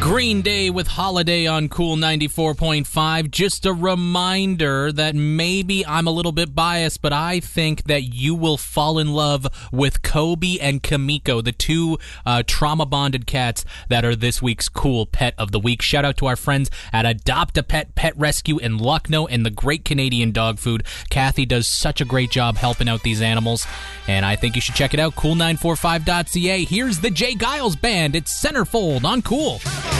Green Day with Holiday on Cool 94.5. Just a reminder that maybe I'm a little bit biased, but I think that you will fall in love with Kobe and Kamiko, the two trauma-bonded cats that are this week's Cool Pet of the Week. Shout out to our friends at Adopt a Pet Pet Rescue in Lucknow and the Great Canadian Dog Food. Kathy does such a great job helping out these animals, and I think you should check it out, cool945.ca. Here's the Jay Giles Band. It's Centerfold on Cool.